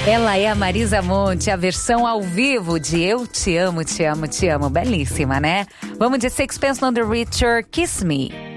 Ela é a Marisa Monte, a versão ao vivo de Eu Te Amo, Te Amo, Te Amo. Belíssima, né? Vamos de Sixpence None the Richer, Kiss Me.